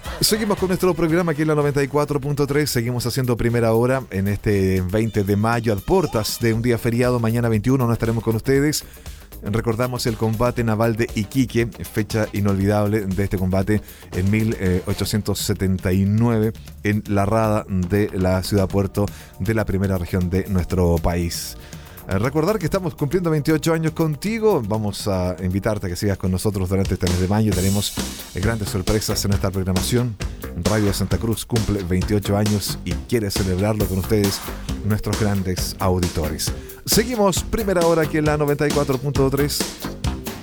Seguimos con nuestro programa aquí en la 94.3. Seguimos haciendo primera hora en este 20 de mayo, a puertas de un día feriado. Mañana 21 no estaremos con ustedes. Recordamos el combate naval de Iquique, fecha inolvidable de este combate en 1879 en la rada de la ciudad-puerto de la primera región de nuestro país. Recordar que estamos cumpliendo 28 años contigo. Vamos a invitarte a que sigas con nosotros durante este mes de mayo. Tenemos grandes sorpresas en esta programación. Radio de Santa Cruz cumple 28 años y quiere celebrarlo con ustedes, nuestros grandes auditores. Seguimos primera hora aquí en la 94.3.